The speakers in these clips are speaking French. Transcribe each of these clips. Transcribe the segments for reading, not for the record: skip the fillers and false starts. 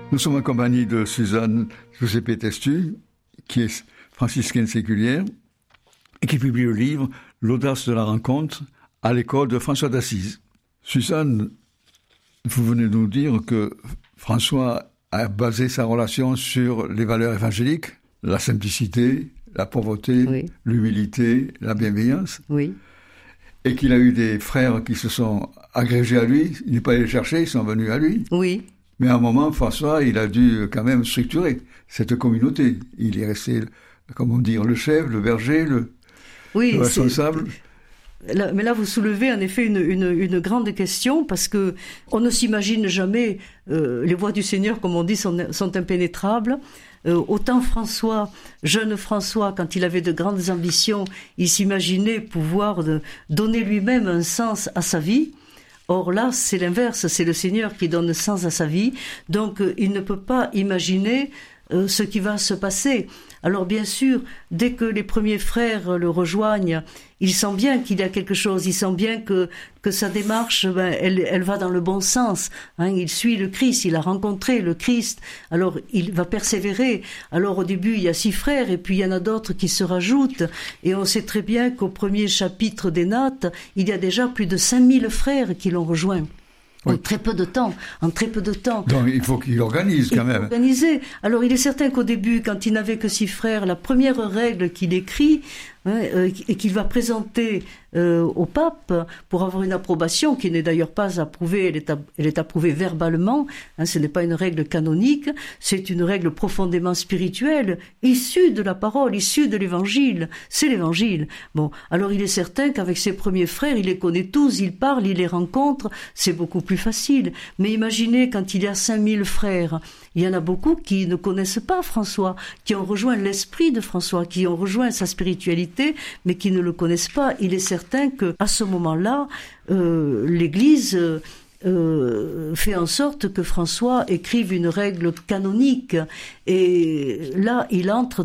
Nous sommes en compagnie de Suzanne Giuseppe Testu, qui est franciscaine séculière et qui publie le livre « L'audace de la rencontre » à l'école de François d'Assise. Suzanne, vous venez de nous dire que François a basé sa relation sur les valeurs évangéliques, la simplicité, la pauvreté, oui, l'humilité, la bienveillance. Oui. Et qu'il a eu des frères qui se sont agrégés à lui. Il n'est pas allé les chercher, ils sont venus à lui. Oui. Mais à un moment, François, il a dû quand même structurer cette communauté. Il est resté, comment dire, le chef, le berger, le responsable. Mais là, vous soulevez en effet une grande question, parce que on ne s'imagine jamais, les voies du Seigneur, comme on dit, sont impénétrables. Autant François, jeune François, quand il avait de grandes ambitions, il s'imaginait pouvoir donner lui-même un sens à sa vie. Or là, c'est l'inverse, c'est le Seigneur qui donne sens à sa vie, donc il ne peut pas imaginer ce qui va se passer. Alors bien sûr, dès que les premiers frères le rejoignent, il sent bien qu'il y a quelque chose, il sent bien que sa démarche, elle va dans le bon sens. Il suit le Christ, il a rencontré le Christ, alors il va persévérer. Alors au début, il y a 6 frères, et puis il y en a d'autres qui se rajoutent, et on sait très bien qu'au premier chapitre des Notes, il y a déjà plus de 5000 frères qui l'ont rejoint. Oui. En très peu de temps. Donc il faut qu'il organise quand même. Organiser. Alors il est certain qu'au début, quand il n'avait que 6 frères, la première règle qu'il écrit et qu'il va présenter au pape pour avoir une approbation, qui n'est d'ailleurs pas approuvée, elle est approuvée verbalement, ce n'est pas une règle canonique, c'est une règle profondément spirituelle, issue de la parole, issue de l'évangile, c'est l'évangile. Bon, alors il est certain qu'avec ses premiers frères, il les connaît tous, il parle, il les rencontre, c'est beaucoup plus facile. Mais imaginez, quand il y a 5000 frères, il y en a beaucoup qui ne connaissent pas François, qui ont rejoint l'esprit de François, qui ont rejoint sa spiritualité, mais qui ne le connaissent pas. Il est certain qu'à ce moment-là, l'Église fait en sorte que François écrive une règle canonique. Et là, il entre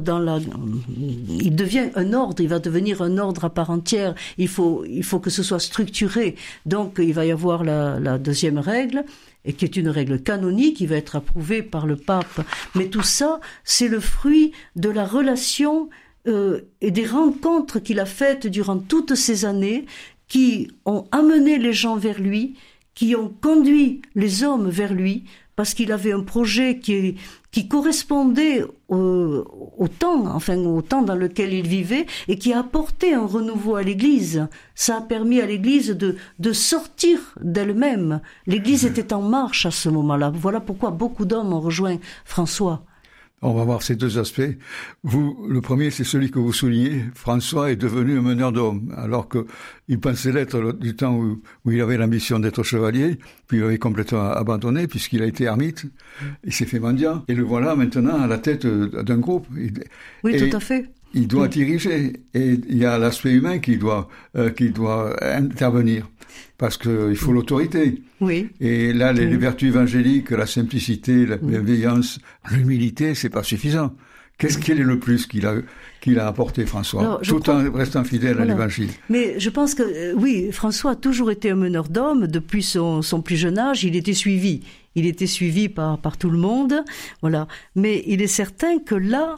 il devient un ordre, il va devenir un ordre à part entière. Il faut que ce soit structuré. Donc, il va y avoir la deuxième règle, et qui est une règle canonique, qui va être approuvée par le pape. Mais tout ça, c'est le fruit de la relation et des rencontres qu'il a faites durant toutes ces années, qui ont amené les gens vers lui, qui ont conduit les hommes vers lui, parce qu'il avait un projet qui correspondait au temps dans lequel il vivait, et qui a apporté un renouveau à l'Église. Ça a permis à l'Église de sortir d'elle-même. L'Église était en marche à ce moment-là. Voilà pourquoi beaucoup d'hommes ont rejoint François. On va voir ces deux aspects. Le premier, c'est celui que vous soulignez. François est devenu un meneur d'hommes, alors qu'il pensait l'être du temps où il avait l'ambition d'être chevalier, puis il avait complètement abandonné puisqu'il a été ermite. Il s'est fait mendiant. Et le voilà maintenant à la tête d'un groupe. Oui, tout à fait. Il doit diriger. Et il y a l'aspect humain qui doit intervenir. Parce qu'il faut l'autorité. Oui. Et là, les vertus évangéliques, la simplicité, la bienveillance, l'humilité, c'est pas suffisant. Quel est le plus qu'il a apporté, François, en restant fidèle à l'évangile? Mais je pense que, oui, François a toujours été un meneur d'hommes. Depuis son plus jeune âge, il était suivi. Il était suivi par tout le monde. Voilà. Mais il est certain que là,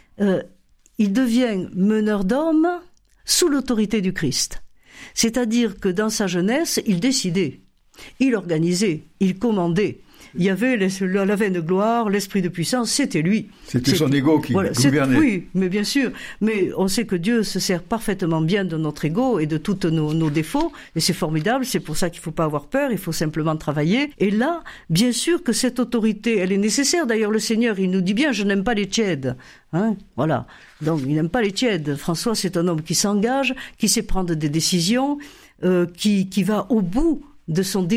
il devient meneur d'hommes sous l'autorité du Christ. C'est-à-dire que dans sa jeunesse, il décidait, il organisait, il commandait. Il y avait la veine de gloire, l'esprit de puissance, c'était lui. C'était son ego qui gouvernait. Oui, mais bien sûr. Mais on sait que Dieu se sert parfaitement bien de notre ego et de tous nos défauts. Et c'est formidable, c'est pour ça qu'il ne faut pas avoir peur, il faut simplement travailler. Et là, bien sûr que cette autorité, elle est nécessaire. D'ailleurs, le Seigneur, il nous dit bien, je n'aime pas les tièdes. Voilà. Donc, il n'aime pas les tièdes. François, c'est un homme qui s'engage, qui sait prendre des décisions, qui va au bout de son